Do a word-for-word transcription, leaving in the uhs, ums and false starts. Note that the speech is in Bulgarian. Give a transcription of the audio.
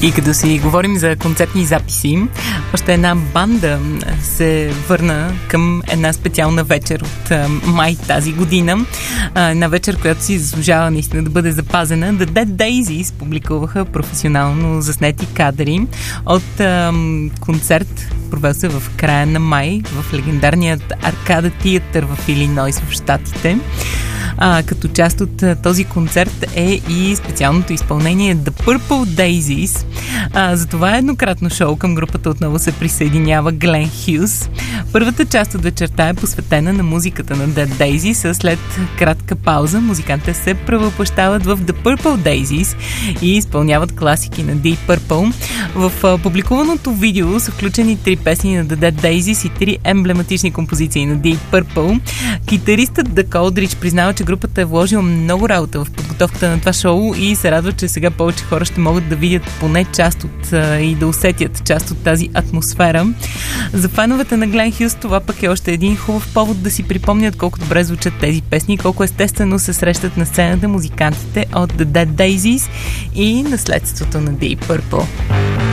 И като си говорим за концертни записи, още една банда се върна към една специална вечер от а, май тази година. А, една вечер, която си заслужава наистина да бъде запазена. The Dead Daisies публикуваха професионално заснети кадри от а, концерт, провел се в края на май в легендарният Аркада Театър в Илинойс в щатите. А, като част от а, този концерт е и специалното изпълнение The Purple Daisies. А, за това еднократно шоу към групата отново се присъединява Глен Хюс. Първата част от вечерта е посветена на музиката на Dead Daisies. След кратка пауза музикантите се превъплъщават в The Purple Daisies и изпълняват класики на Deep Purple. В а, публикуваното видео са включени три песни на The Dead Daisies и три емблематични композиции на Deep Purple. Китаристът Дък Олдрич признава, че групата е вложила много работа в подготовката на това шоу и се радва, че сега повече хора ще могат да видят поне част от а, и да усетят част от тази атмосфера. За феновете на Глен Хюс това пък е още един хубав повод да си припомнят колко добре звучат тези песни и колко естествено се срещат на сцената музикантите от The Dead Daisies и наследството на Deep Purple.